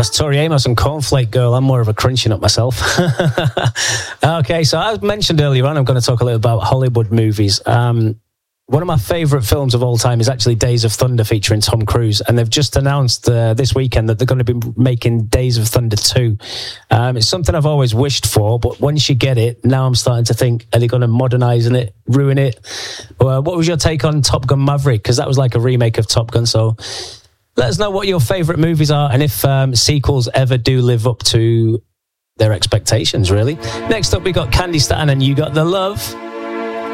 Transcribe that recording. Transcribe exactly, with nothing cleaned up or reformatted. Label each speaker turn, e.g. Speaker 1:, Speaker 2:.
Speaker 1: That's Tori Amos and Cornflake Girl. I'm more of a crunchy nut myself. Okay, so I mentioned earlier on, I'm going to talk a little about Hollywood movies. Um, one of my favourite films of all time is actually Days of Thunder featuring Tom Cruise. And they've just announced uh, this weekend that they're going to be making Days of Thunder two. Um, it's something I've always wished for, but once you get it, now I'm starting to think, are they going to modernise it, ruin it? Uh, what was your take on Top Gun Maverick? Because that was like a remake of Top Gun, so... Let us know what your favourite movies are and if um, sequels ever do live up to their expectations, really. Next up, we got Candy Staton and You Got the Love.